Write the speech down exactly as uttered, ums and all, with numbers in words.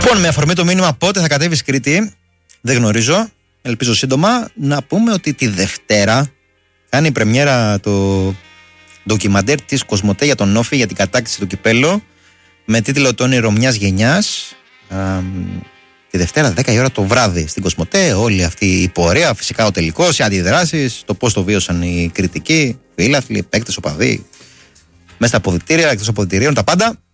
Λοιπόν, με αφορμή το μήνυμα πότε θα κατέβεις Κρήτη, δεν γνωρίζω. Ελπίζω σύντομα. Να πούμε ότι τη Δευτέρα κάνει πρεμιέρα το ντοκιμαντέρ της Κοσμοτέ για τον Όφη για την κατάκτηση του κυπέλλου με τίτλο «Το όνειρο μιας γενιάς». Α, τη Δευτέρα δέκα η ώρα το βράδυ στην Κοσμοτέ. Όλη αυτή η πορεία, φυσικά ο τελικός, οι αντιδράσεις, το πώς το βίωσαν οι κριτικοί, οι φίλαθλοι, οι παίκτες, οπαδοί, μέσα στα αποδυτήρια, εκτός αποδυτηρίων, τα πάντα.